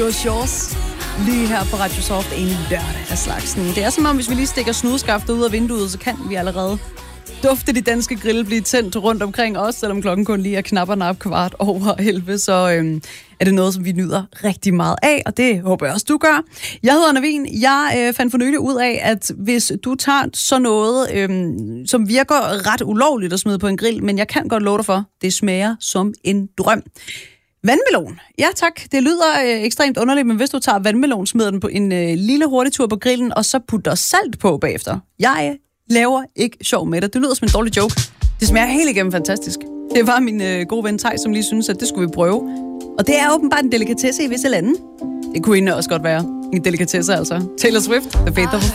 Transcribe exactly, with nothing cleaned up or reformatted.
Shores lige her på Radio Soft en lørdag af slagsen. Det er som om, hvis vi lige stikker snudskaftet ud af vinduet, så kan vi allerede dufte de danske grill blive tændt rundt omkring os, selvom klokken kun lige er knap og nap kvart over elleve, så øhm, er det noget, som vi nyder rigtig meget af, og det håber jeg også, du gør. Jeg hedder Navin. Jeg øh, fandt for nylig ud af, at hvis du tager sådan noget, øhm, som virker ret ulovligt at smide på en grill, men jeg kan godt love dig for, det smager som en drøm. Vandmelon. Ja tak, det lyder øh, ekstremt underligt, men hvis du tager vandmelon, smider den på en øh, lille hurtig tur på grillen, og så putter salt på bagefter. Jeg laver ikke sjov med det. Det lyder som en dårlig joke. Det smager helt igennem fantastisk. Det var min øh, gode ven Tej, som lige synes, at det skulle vi prøve. Og det er åbenbart en delikatesse i visse lande. Det kunne egentlig også godt være en delikatesse, altså. Taylor Swift, The Faith of